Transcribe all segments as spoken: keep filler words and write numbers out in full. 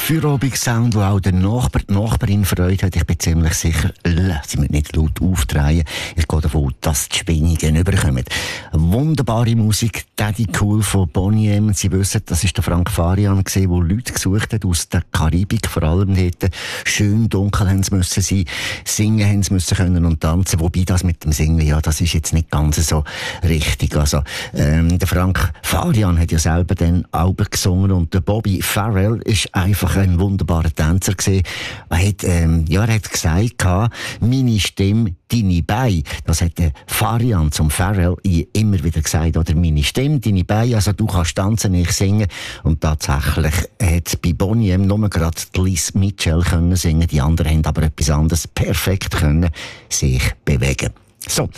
Feierabend-Sound, der auch der Nachbar, die Nachbarin Freude hat. Ich bin ziemlich sicher, sie müssen nicht laut aufdrehen. Ich gehe davon aus, dass die Schwingungen überkommen. Wunderbare Musik, Daddy Cool von Boney M. Sie wissen, das war der Frank Farian, der Leute gesucht hat aus der Karibik, vor allem dort. Schön dunkel haben sie müssen sein, singen haben sie müssen können und tanzen. Wobei das mit dem Singen, ja, das ist jetzt nicht ganz so richtig. Also, ähm, der Frank Farian hat ja selber den Alben gesungen und der Bobby Farrell ist einfach ein wunderbarer Tänzer gewesen. Er hat, ähm, ja, er hat gesagt, meine Stimme, deine Beine. Das hat der Farian zum Farrell immer wieder gesagt, oder meine Stimme, deine Beine, also du kannst tanzen, ich singen. Und tatsächlich hat bei Boney M nur gerade Liz Mitchell können singen, die anderen haben aber etwas anderes perfekt können sich bewegen. So.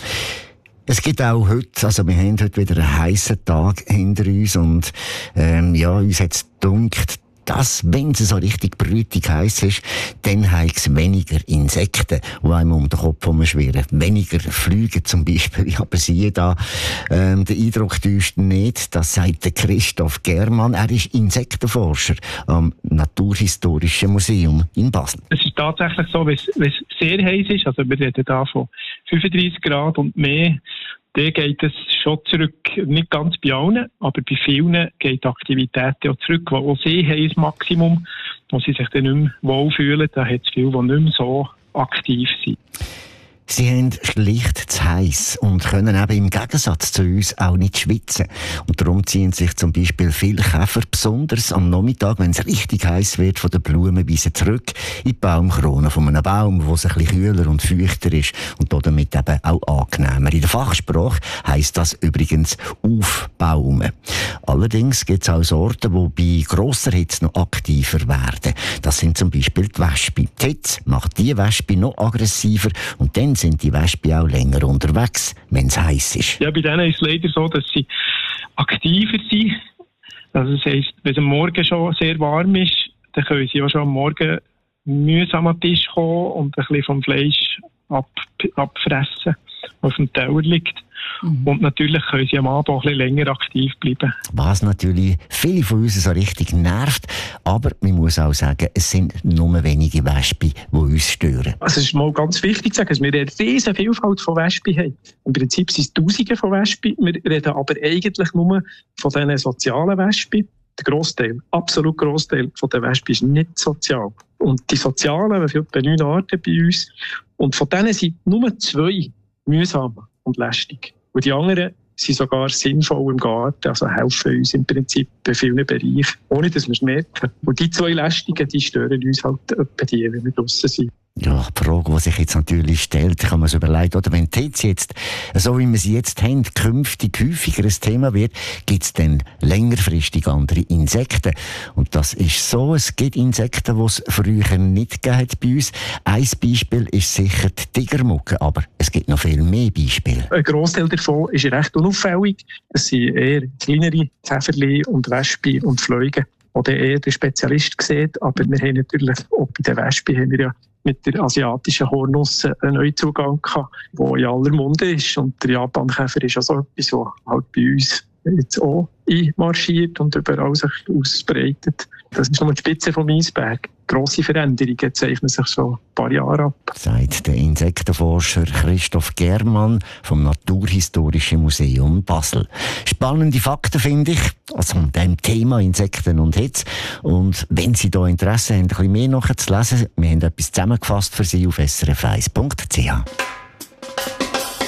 Es gibt auch heute, also wir haben heute wieder einen heissen Tag hinter uns und ähm, ja, uns hat es gedunkt, dass, wenn es so richtig brütig heiß ist, dann hat es weniger Insekten, die einem um den Kopf herumschwirren. Weniger Flüge zum Beispiel. Aber siehe da, ähm, der Eindruck täuscht nicht. Das sagt der Christoph Germann. Er ist Insektenforscher am Naturhistorischen Museum in Basel. Es ist tatsächlich so, wenn es sehr heiß ist, also wir reden da von fünfunddreissig Grad und mehr, dann geht es schon zurück, nicht ganz bei allen, aber bei vielen geht die Aktivität ja zurück, weil auch sie haben ein Maximum, wo sie sich dann nicht mehr wohlfühlen, da hat es viele, die nicht mehr so aktiv sind. Sie haben schlicht zu heiß und können eben im Gegensatz zu uns auch nicht schwitzen. Und darum ziehen sich zum Beispiel viele Käfer besonders am Nachmittag, wenn es richtig heiß wird, von den Blumenwiesen zurück in die Baumkrone von einem Baum, wo es ein bisschen kühler und feuchter ist und damit eben auch angenehmer. In der Fachsprache heisst das übrigens aufbaumen. Allerdings gibt es auch Sorten, die bei grosser Hitze noch aktiver werden. Das sind zum Beispiel die Wespen. Die Hitze macht die Wespe noch aggressiver und dann sind die Wespen auch länger unterwegs, wenn es heiß ist. Ja, bei denen ist es leider so, dass sie aktiver sind. Also das heisst, wenn es am Morgen schon sehr warm ist, dann können sie auch schon am Morgen mühsam an den Tisch kommen und ein bisschen vom Fleisch ab, abfressen, was auf dem Teller liegt. Mhm. Und natürlich können sie am Abend auch ein bisschen länger aktiv bleiben. Was natürlich viele von uns so richtig nervt, aber man muss auch sagen, es sind nur wenige Wespen, die uns stören. Also es ist mal ganz wichtig zu sagen, dass wir eine riesige Vielfalt von Wespen haben. Im Prinzip sind es Tausende von Wespen, wir reden aber eigentlich nur von diesen sozialen Wespen. Der Grossteil, absolut Grossteil von den Wespen ist nicht sozial. Und die sozialen, wir haben etwa neun Arten bei uns, und von denen sind nur zwei mühsam und lästig. Und die anderen sind sogar sinnvoll im Garten, also helfen uns im Prinzip bei vielen Bereichen, ohne dass wir es merken. Und die zwei Lästigen, die stören uns halt etwa die, wenn wir draussen sind. Ja, die Frage, die sich jetzt natürlich stellt, kann man sich überlegen, oder wenn die Hitze jetzt, so wie wir sie jetzt haben, künftig häufiger ein Thema wird, gibt es dann längerfristig andere Insekten. Und das ist so, es gibt Insekten, die es früher nicht gegeben hat bei uns. Ein Beispiel ist sicher die Tigermugge, aber es gibt noch viel mehr Beispiele. Ein Grossteil davon ist recht unauffällig. Es sind eher kleinere Käferchen und Wespen und Fliegen, die eher der Spezialist sieht. Aber wir haben natürlich, auch bei den Wespen haben wir ja mit der asiatischen Hornusse einen Neuzugang gehabt, der in aller Munde ist. Und der Japankäfer ist auch so etwas, das halt bei uns jetzt auch einmarschiert und überall sich ausbreitet. Das ist nur die Spitze vom Eisberg. Grosse Veränderungen zeichnen sich schon ein paar Jahre ab. Sagt der Insektenforscher Christoph Germann vom Naturhistorischen Museum Basel. Spannende Fakten finde ich, also an dem Thema Insekten und Hitze. Und wenn Sie da Interesse haben, ein bisschen mehr nachzulesen, wir haben etwas zusammengefasst für Sie auf s r f eins punkt c h.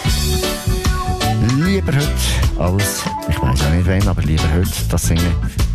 Lieber heute als, ich weiss auch nicht wann, aber lieber heute das Singen